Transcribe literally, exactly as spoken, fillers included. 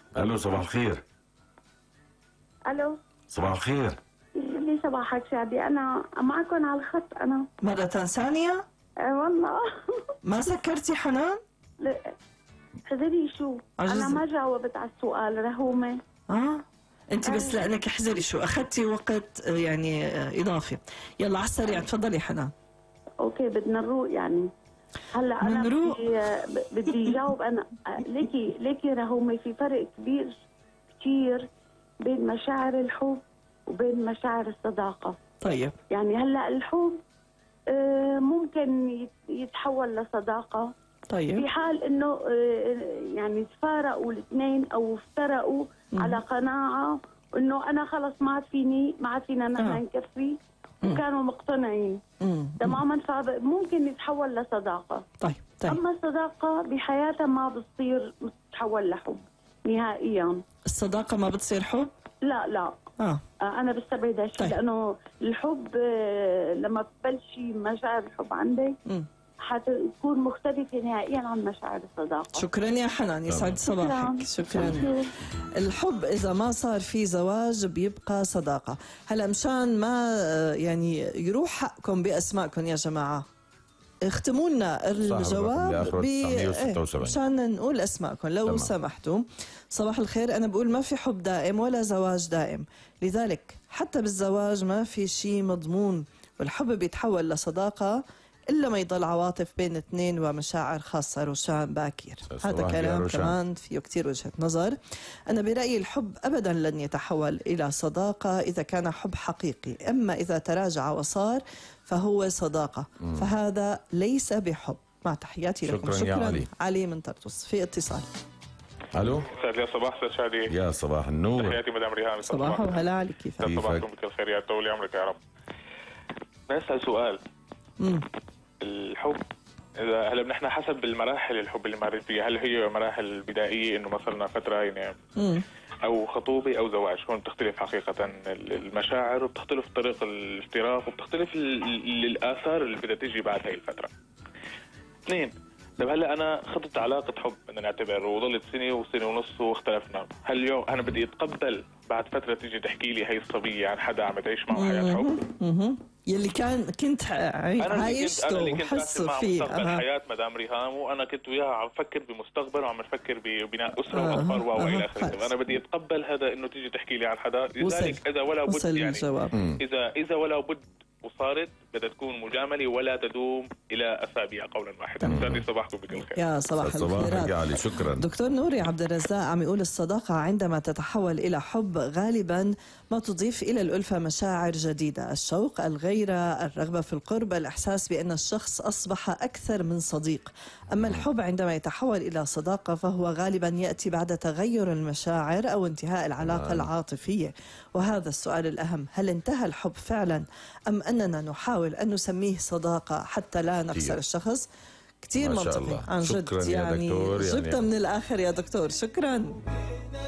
الو صباح الخير. الو صباح الخير. لي صباحك شادي، انا معكم على الخط. انا مرة ثانية؟ أه والله. ما سكرتي حنان؟ لا حذري شو؟ عجز. انا ما جاوبت على السؤال رهومه. اه انت بس لانك احذري شو اخذتي وقت يعني اضافي. يلا على السريع تفضلي حنان. اوكي بدنا نروق يعني. هلا انا نروق. بدي بدي جاوب انا. ليكي ليكي رهومه، في فرق كبير كثير بين مشاعر الحب وبين مشاعر الصداقه. طيب يعني هلا الحب ممكن يتحول لصداقه طيب في حال انه يعني تفارقوا الاثنين او افترقوا مم. على قناعه انه انا خلص ما عاد فيني ما عاد فينا نحن آه. نكفي وكانوا مقتنعين تماما، فممكن يتحول لصداقه. طيب طيب اما الصداقه بحياتها ما بتصير تتحول لحب نهائيا. الصداقه ما بتصير حب؟ لا لا اه انا بستبعد هالشيء. طيب. لانه الحب لما بتبلشي مشاعر الحب عندك م. حتكون مختلفة نهائيا عن مشاعر الصداقة. شكرا يا حنان، يسعد صباحك. شكرا. شكرا. الحب إذا ما صار في زواج بيبقى صداقة. هلا مشان ما يعني يروح حقكم بأسمائكم يا جماعة، اختموا لنا الجواب ب مشان نقول أسمائكم لو تمام. سمحتوا. صباح الخير، أنا بقول ما في حب دائم ولا زواج دائم، لذلك حتى بالزواج ما في شيء مضمون، والحب بيتحول لصداقة إلا ما يضل عواطف بين اثنين ومشاعر خاصة. روشان باكر، هذا كلام كمان فيه كتير وجهة نظر. أنا برأيي الحب أبدا لن يتحول إلى صداقة إذا كان حب حقيقي، أما إذا تراجع وصار فهو صداقة. مم. فهذا ليس بحب. مع تحياتي شكرا لكم. شكرا علي. علي من طرطوس. في اتصال. الو يا صباح استاذ شادي. يا صباح النور. تحياتي مدام ريهام. صباح وهلا عليك، كيفك؟ صباحكم بكل خير، يا طول عمرك يا رب. نسأل سؤال. امم الحب اذا هلا نحن حسب المراحل الحب اللي مريت فيها، هل هي مراحل بدائيه انه مثلا فتره يعني مم. او خطوبه او زواج؟ هون بتختلف حقيقه المشاعر وبتختلف طريق الاشتراك وبتختلف الاثار اللي بدها تيجي بعد هاي الفتره. اثنين، طيب هلا انا خضت علاقه حب بدنا نعتبر وظلت سنه وسنه ونص واختلفنا، هل اليوم انا بدي اتقبل بعد فتره تيجي تحكي لي هي الصبيه عن حدا عم تعيش معه حياه حب؟ اها يلي كان كنت عايشته وحس فيه مستقبل أه. حياه مدام ريهام، وانا كنت وياها عم فكر بمستقبل وعم نفكر ببناء اسره أه. واطفال أه. والى اخره. انا بدي اتقبل هذا انه تيجي تحكي لي عن حدا، لذلك اذا ولا بد يعني الجواب. اذا اذا ولا بد وصارت بدها تكون مجامله ولا تدوم الى اسابيع قولا واحدا. سعدي صباحكم بكل خير. يا صباح الخير يا علي. شكرا. دكتور نوري عبد الرزاق عم يقول الصداقه عندما تتحول الى حب غالبا ما تضيف الى الالفه مشاعر جديده، الشوق، الغيره، الرغبه في القرب، الاحساس بان الشخص اصبح اكثر من صديق. اما الحب عندما يتحول الى صداقه فهو غالبا ياتي بعد تغير المشاعر او انتهاء العلاقه العاطفيه. وهذا السؤال الاهم، هل انتهى الحب فعلا ام اننا نحاول ان نسميه صداقه حتى لا نخسر الشخص؟ كثير منطقي عن جد. يعني جبتها من الاخر يا دكتور. شكرا.